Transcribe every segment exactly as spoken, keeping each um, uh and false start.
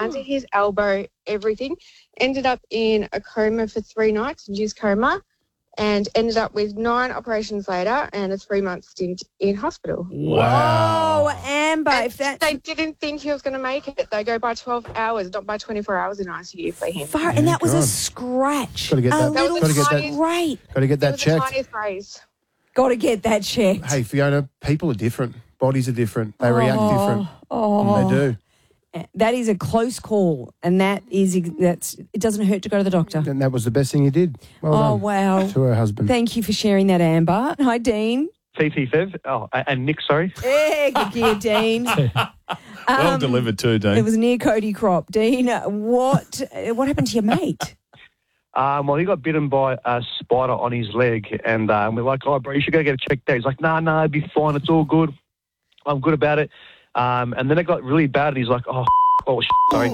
under his elbow, everything. Ended up in a coma for three nights, induced coma, and ended up with nine operations later and a three-month stint in hospital. Wow. Oh, Amber, And if that's... They didn't think he was going to make it. They go by twelve hours, not by twenty-four hours in I C U for him. Far, and that was a scratch. Got to get a that. little Got to get that. scrape. Got to get It that was the checked. tiniest raise. Got to get that checked. Hey, Fiona, people are different. Bodies are different. They react different. Oh, They do. That is a close call, and that is that's. It doesn't hurt to go to the doctor. And that was the best thing you did. Well oh done. wow! To her husband. Thank you for sharing that, Amber. Hi, Dean. Fifi Fev. Oh, and Nick, sorry. Yeah, good gear, Dean. Well Um, delivered too, Dean. It was near Cody Crop. Dean, what what happened to your mate? Um, well, he got bitten by a spider on his leg, and um, we're like, oh, bro, you should go get it checked out. He's like, no, nah, no, nah, it'll be fine. It's all good. I'm good about it. Um, and then it got really bad, and he's like, oh, oh, sorry.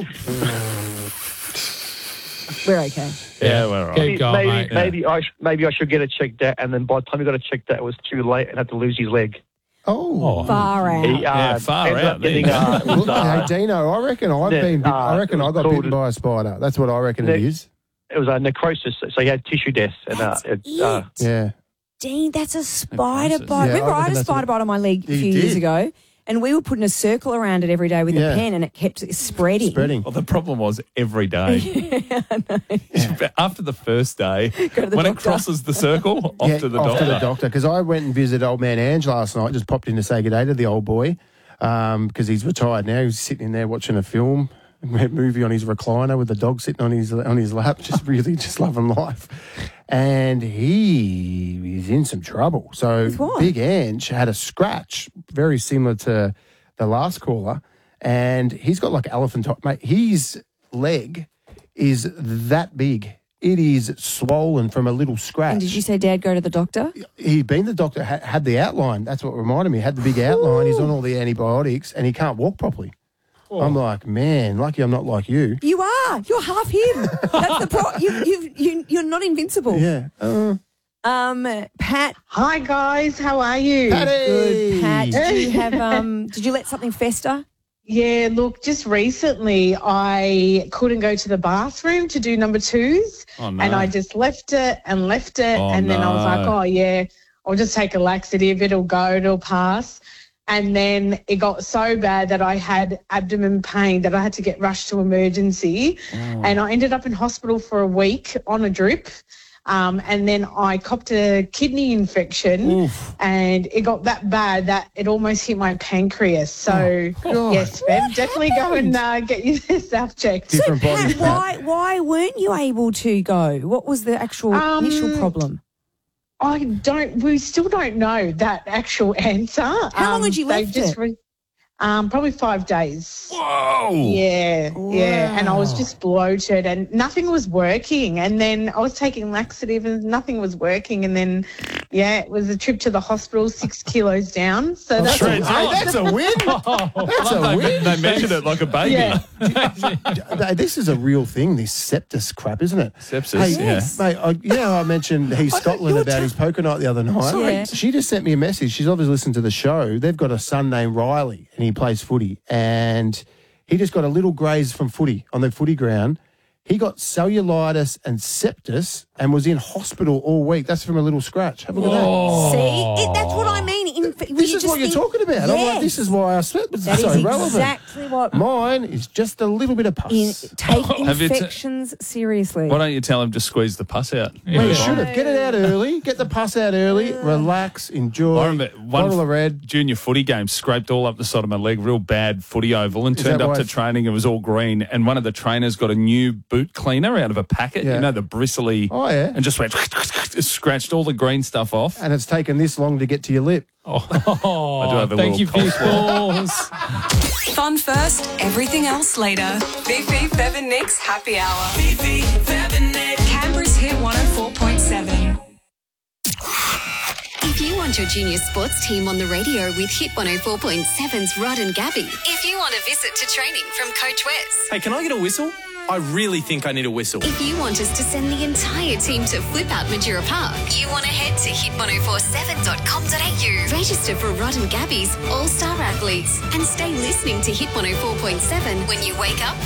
We're okay. Yeah, we're all right. Maybe, going, maybe, mate. maybe, I sh- maybe I should get it checked out. And then by the time he got it checked out, it was too late and had to lose his leg. Oh. Far out. He, uh, Yeah, far ended out up getting, there. uh, it was, Look, uh, hey, Dino, I reckon I've Yeah, been. bit- uh, I reckon it I was got called- bitten by a spider. That's what I reckon Nick- it is. it was a necrosis, so he had tissue death. And uh, That's it, uh, it. Yeah. Dean, that's a spider Necrosis. bite. Yeah, Remember, I I, had reckon a that's spider what- bite on my leg a You few years did. ago, and we were putting a circle around it every day with Yeah. a pen, and it kept spreading. Spreading. Well, the problem was every day. After the first day, Go to the when it doctor. crosses the circle, off Yeah, to the off doctor. to the doctor. Because I went and visited old man Ange last night. Just popped in to say good day to the old boy because he's retired now. He was sitting in there watching a film, a movie on his recliner with the dog sitting on his on his lap, just really just loving life. And he is in some trouble. So With what? Big Ange had a scratch, very similar to the last caller, and he's got like elephantitis. Mate, his leg is that big. It is swollen from a little scratch. And did you say, Dad, go to the doctor? He'd been to the doctor, ha- had the outline. That's what reminded me. Had the big outline. He's on all the antibiotics, and he can't walk properly. I'm like, man, lucky I'm not like you. You are. You're half him. That's the pro. You, you, you, you're not invincible. Yeah. Uh, Um, Pat. Hi guys, how are you? Patty! Good, Pat. Did you have? Um, did you let something fester? Yeah, look, just recently I couldn't go to the bathroom to do number twos, Oh, no. and I just left it and left it, Oh, and then I was no. like, oh yeah, I'll just take a laxative, it'll go, it'll pass. And then it got so bad that I had abdomen pain that I had to get rushed to emergency, Oh. and I ended up in hospital for a week on a drip. Um, and then I copped a kidney infection, and it got that bad that it almost hit my pancreas. So, God. yes, Bev, definitely go and uh, get yourself checked. Different bodies, Pat, Pat. why, why weren't you able to go? What was the actual Um, initial problem? I don't, we still don't know that actual answer. How long had you they left just it? re- um, probably five days. Whoa! Yeah, yeah. And I was Wow. just bloated and nothing was working. And then I was taking laxative and nothing was working. And then, yeah, it was a trip to the hospital, six kilos down. So that's Hey, all right. that's a win. That's a They, win. they measured it like a baby. Yeah. Hey, This is a real thing, this sepsis crap, isn't it? Sepsis, Hey, Yes. mate, I, you know how I mentioned he's Scotland about his poker night the other night? Sorry. Yeah. She just sent me a message. She's obviously listened to the show. They've got a son named Riley, and he plays footy. And he just got a little graze from footy on the footy ground. He got cellulitis and sepsis and was in hospital all week. That's from a little scratch. Have a look at that. See, it, that's what I mean. In, This is what you're talking about. I'm like, Yes. this is why I slept. It's That so is relevant. exactly what. Mine is just a little bit of pus. In, take Have you t- infections seriously. Why don't you tell him to squeeze the pus out? Well, you should have. Get it out early. Get the pus out early. Relax. Enjoy. I remember one Bottle of red. junior footy game, scraped all up the side of my leg, real bad footy oval, and Is turned that up why to it's- training. It was all green, and one of the trainers got a new boot cleaner out of a packet. Yeah. You know, the bristly. Oh, yeah. And just went scratched all the green stuff off. And it's taken this long to get to your lip. Oh, I do have a thank little you for your cough. calls. Fun first, everything else later. Fifi, Fev and Nick's Happy Hour. Fifi, Fev and Nick. Canberra's Hit one oh four point seven. If you want your junior sports team on the radio with Hit one oh four point seven's Rod and Gabby. If you want a visit to training from Coach Wes. Hey, can I get a whistle? I really think I need a whistle. If you want us to send the entire team to Flip Out Majura Park. You want to head to hit ten forty-seven dot com dot a u. Register for Rod and Gabby's All-Star Athletes. And stay listening to Hit one oh four point seven when you wake up